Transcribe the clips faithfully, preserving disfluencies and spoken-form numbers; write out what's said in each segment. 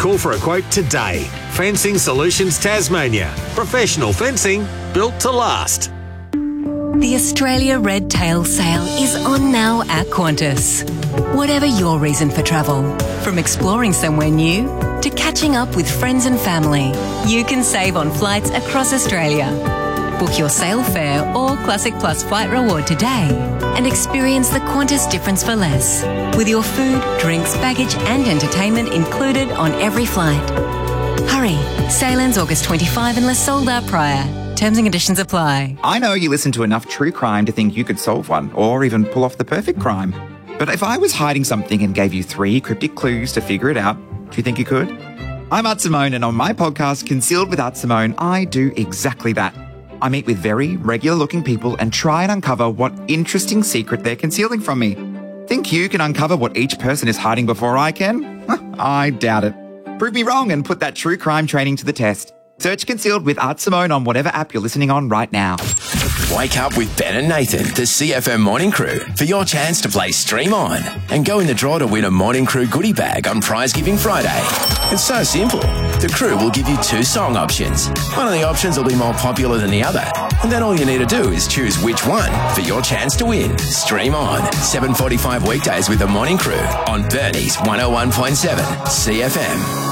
Call for a quote today. Fencing Solutions Tasmania. Professional fencing built to last. The Australia Red Tail Sale is on now at Qantas. Whatever your reason for travel, from exploring somewhere new to catching up with friends and family, you can save on flights across Australia. Book your sale fare or Classic Plus flight reward today and experience the Qantas difference for less, with your food, drinks, baggage and entertainment included on every flight. Hurry, sale ends August twenty-fifth unless sold out prior. Terms and conditions apply. I know you listen to enough true crime to think you could solve one or even pull off the perfect crime. But if I was hiding something and gave you three cryptic clues to figure it out, do you think you could? I'm Art Simone, and on my podcast, Concealed with Art Simone, I do exactly that. I meet with very regular-looking people and try and uncover what interesting secret they're concealing from me. Think you can uncover what each person is hiding before I can? I doubt it. Prove me wrong and put that true crime training to the test. Search Concealed with Art Simone on whatever app you're listening on right now. Wake up with Ben and Nathan, the C F M Morning Crew, for your chance to play Stream On and go in the draw to win a Morning Crew goodie bag on Prize Giving Friday. It's so simple. The crew will give you two song options. One of the options will be more popular than the other, and then all you need to do is choose which one for your chance to win. Stream On, seven forty-five weekdays with the Morning Crew on Bernie's one oh one point seven C F M.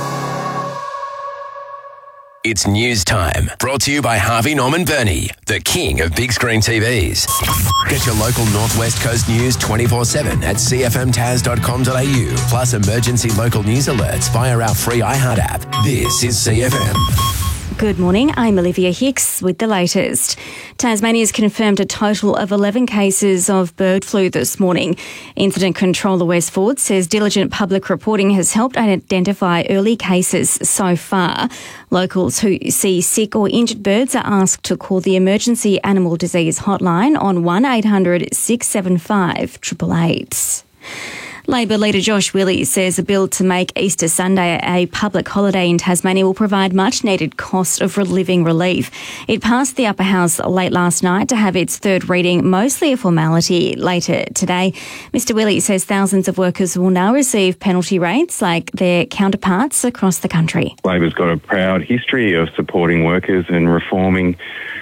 It's news time, brought to you by Harvey Norman Burney, the king of big screen T Vs. Get your local Northwest Coast news twenty-four seven at c f m tas dot com dot a u, plus emergency local news alerts via our free iHeart app. This is C F M. Good morning, I'm Olivia Hicks with the latest. Tasmania's confirmed a total of eleven cases of bird flu this morning. Incident Controller Wes Ford says diligent public reporting has helped identify early cases so far. Locals who see sick or injured birds are asked to call the Emergency Animal Disease Hotline on one eight hundred six seven five eight eight eight. Labor leader Josh Willey says a bill to make Easter Sunday a public holiday in Tasmania will provide much-needed cost of living relief. It passed the upper house late last night to have its third reading, mostly a formality, later today. Mister Willey says thousands of workers will now receive penalty rates like their counterparts across the country. Labor's got a proud history of supporting workers and reforming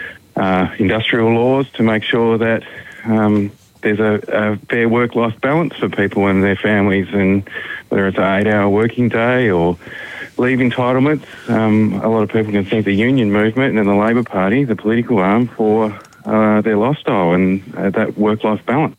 uh, industrial laws to make sure that um, there's a, a fair work-life balance for people and their families, and whether it's an eight-hour working day or leave entitlements, um, a lot of people can thank the union movement and the Labor Party, the political arm, for uh, their lifestyle and uh, that work-life balance.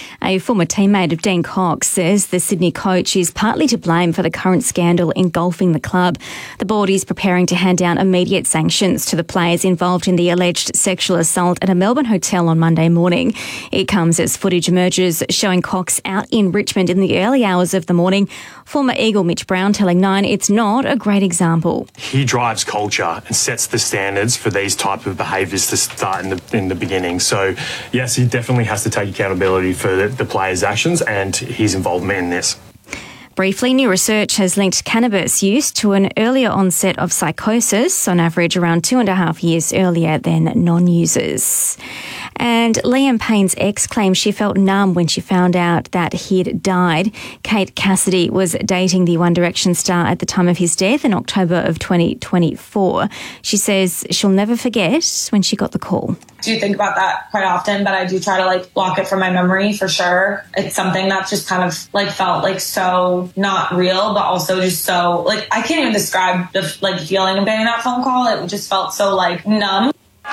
A former teammate of Dean Cox says the Sydney coach is partly to blame for the current scandal engulfing the club. The board is preparing to hand down immediate sanctions to the players involved in the alleged sexual assault at a Melbourne hotel on Monday morning. It comes as footage emerges showing Cox out in Richmond in the early hours of the morning. Former Eagle Mitch Brown telling Nine it's not a great example. He drives culture and sets the standards for these type of behaviours to start in the, in the beginning. So, yes, he definitely has to take accountability for the, the players' actions and his involvement in this. Briefly, new research has linked cannabis use to an earlier onset of psychosis, on average around two and a half years earlier than non-users. And Liam Payne's ex claims she felt numb when she found out that he'd died. Kate Cassidy was dating the One Direction star at the time of his death in October of twenty twenty-four. She says she'll never forget when she got the call. I do think about that quite often, but I do try to like block it from my memory for sure. It's something that's just kind of like felt like so not real, but also just so like I can't even describe the like feeling of getting that phone call. It just felt so like numb.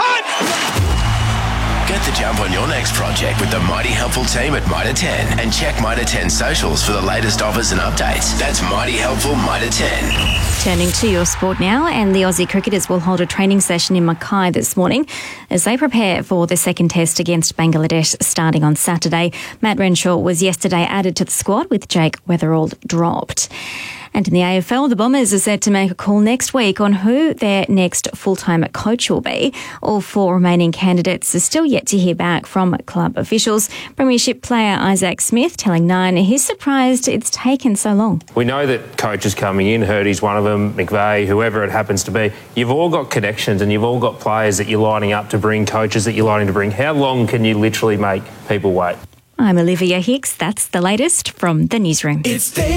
Get the jump on your next project with the Mighty Helpful team at Mitre ten and check Mitre ten socials for the latest offers and updates. That's Mighty Helpful Mitre ten. Turning to your sport now, and the Aussie cricketers will hold a training session in Mackay this morning as they prepare for the second test against Bangladesh starting on Saturday. Matt Renshaw was yesterday added to the squad with Jake Weatherald dropped. And in the A F L, the Bombers are set to make a call next week on who their next full-time coach will be. All four remaining candidates are still yet to hear back from club officials. Premiership player Isaac Smith telling Nine he's surprised it's taken so long. We know that coaches coming in, Hurdy's one of them, McVeigh, whoever it happens to be. You've all got connections and you've all got players that you're lining up to bring, coaches that you're lining to bring. How long can you literally make people wait? I'm Olivia Hicks. That's the latest from the newsroom. It's